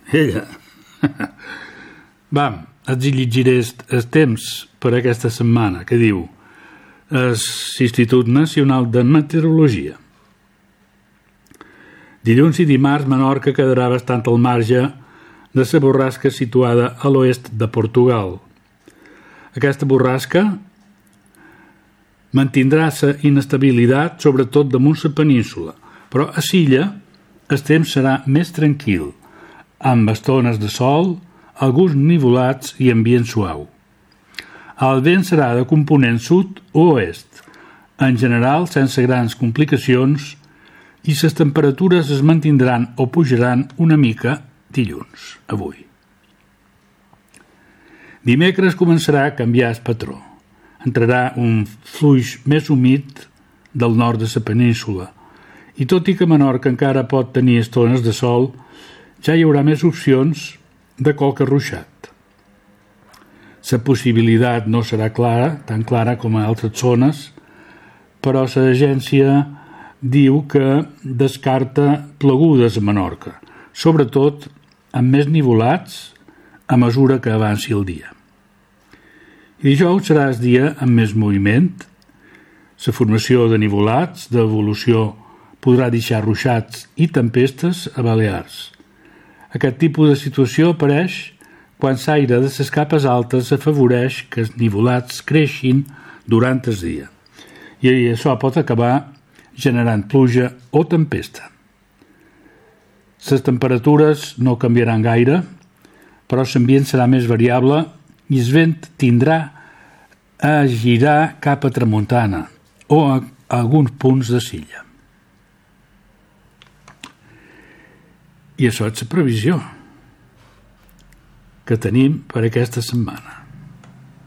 Ella. Vam, et llegiré el temps per aquesta setmana, que diu l'Institut Nacional de Meteorologia. Dilluns i dimarts, Menorca quedarà bastant al marge de la borrasca situada a l'oest de Portugal. Aquesta borrasca mantindrà la inestabilitat sobretot damunt la península, però a l'illa el temps serà més tranquil, amb estones de sol, alguns nivolats i ambient suau. El vent serà de component sud o oest, en general sense grans complicacions, i les temperatures es mantindran o pujaran una mica dilluns, avui. Dimecres començarà a canviar el patró. Entrarà un flux més humit del nord de la península, i tot i que Menorca encara pot tenir estones de sol, ja hi haurà més opcions de qualque ruixat. La possibilitat no serà clara, tan clara com a altres zones, però l'agència diu que descarta plegudes a Menorca, sobretot amb més nivolats a mesura que avanci el dia. I dijous serà el dia amb més moviment. La formació de nivolats d'evolució podrà deixar ruixats i tempestes a Balears. Aquest tipus de situació apareix quan l'aire de les capes altes afavoreix que els nivolats creixin durant el dia. I això pot acabar generant pluja o tempesta. Les temperatures no canviaran gaire, però l'ambient serà més variable i el vent tindrà a girar cap a tramuntana o a alguns punts de l'illa. I això és la previsió que tenim per aquesta setmana.